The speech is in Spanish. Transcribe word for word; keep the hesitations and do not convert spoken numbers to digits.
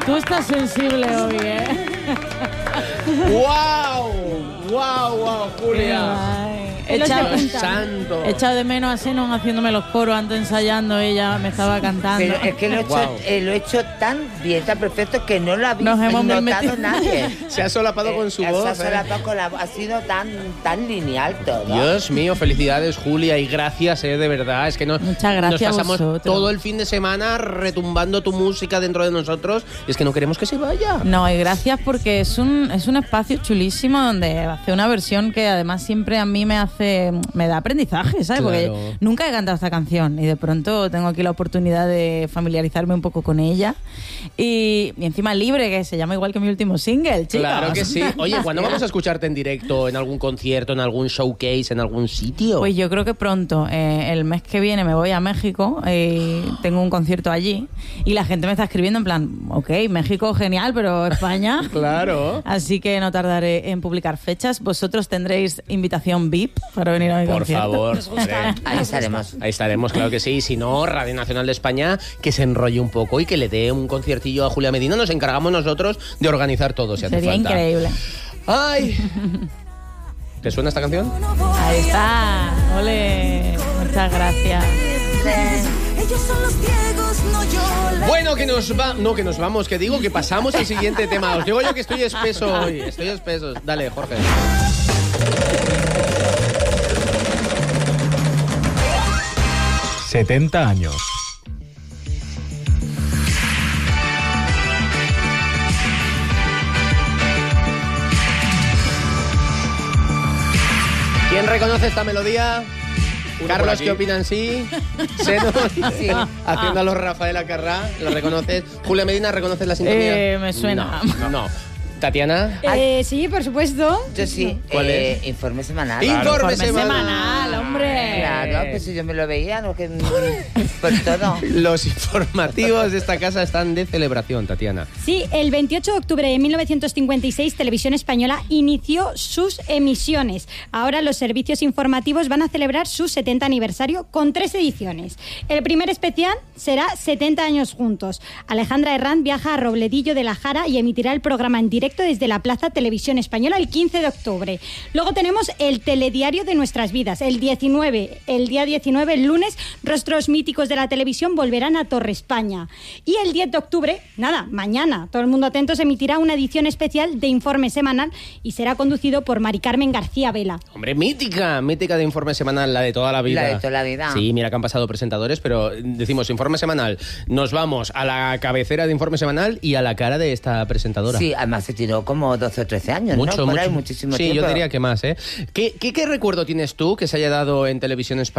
Tú estás sensible hoy, ¿eh? ¡Guau! ¡Guau, guau, Julia! He echado, Dios santo. he echado de menos a Senon haciéndome los coros antes ensayando, ella me estaba cantando. Pero es que lo he, hecho, Wow. eh, lo he hecho tan bien, tan perfecto, que no lo habéis Nos hemos notado metido. nadie. Se ha solapado con su Eh, voz. Se ha ¿eh? solapado con la voz. Ha sido tan, tan lineal todo. Dios mío, felicidades, Julia, y gracias, eh, de verdad. Es que no, Muchas gracias nos pasamos a vosotros. todo el fin de semana retumbando tu música dentro de nosotros. Y es que no queremos que se vaya. No, y gracias porque es un, es un espacio chulísimo donde hace una versión que además siempre a mí me hace, me da aprendizaje, ¿sabes? Claro. Porque nunca he cantado esta canción y de pronto tengo aquí la oportunidad de familiarizarme un poco con ella. Y, y encima libre, que se llama igual que mi último single, chicos. Claro que sí. Oye, ¿cuándo vamos a escucharte en directo, en algún concierto, en algún showcase, en algún sitio? Pues yo creo que pronto, eh, el mes que viene me voy a México, eh, tengo un concierto allí y la gente me está escribiendo en plan, ok, México genial, pero España... Claro. Así que no tardaré en publicar fechas. Vosotros tendréis invitación V I P para venir a mi Por concierto. favor, hombre. Ahí estaremos. Ahí estaremos, claro que sí. Y si no, Radio Nacional de España, que se enrolle un poco y que le dé un conciertillo a Julia Medina. Nos encargamos nosotros de organizar todo, si hace Sería falta. increíble. ¡Ay! ¿Te suena esta canción? Ahí está. Ole. Muchas gracias. Ellos son los ciegos, no yo. La Bueno, que nos va... No, que nos vamos, que digo que pasamos al siguiente tema. Os digo yo que estoy espeso hoy. Estoy espeso. Dale, Jorge. setenta años. ¿Quién reconoce esta melodía? Uno por Carlos, aquí. ¿qué opinan? Sí. Senon, sí. Haciendo a los Rafael Acarrá, ¿lo reconoces? Julia Medina, ¿reconoces la sintonía? Eh, me suena. No, no. ¿Tatiana? Eh, sí, por supuesto. Yo sí. ¿Cuál eh, es? Informe semanal. Informe Informe semanal. semanal, hombre. Claro, pues si yo me lo veía, no que por todo. Los informativos de esta casa están de celebración, Tatiana. Sí, el veintiocho de octubre de mil novecientos cincuenta y seis, Televisión Española inició sus emisiones. Ahora los servicios informativos van a celebrar su setenta aniversario con tres ediciones. El primer especial será setenta años juntos. Alejandra Herrán viaja a Robledillo de la Jara y emitirá el programa en directo desde la Plaza Televisión Española el quince de octubre. Luego tenemos el telediario de nuestras vidas. El diecinueve, el día diecinueve, el lunes, rostros míticos de la televisión volverán a Torre España. Y el diez de octubre, nada, mañana, todo el mundo atento, se emitirá una edición especial de Informe Semanal y será conducido por Mari Carmen García Vela. Hombre, mítica, mítica de Informe Semanal, la de toda la vida. La de toda la vida. Sí, mira que han pasado presentadores, pero decimos Informe Semanal. Nos vamos a la cabecera de Informe Semanal y a la cara de esta presentadora. Sí, además se tiró como doce o trece años, Mucho, ¿no? Por ahí mucho. muchísimo sí, tiempo. yo diría que más, ¿eh? ¿Qué, qué, ¿Qué recuerdo tienes tú que se haya dado en Televisión Española?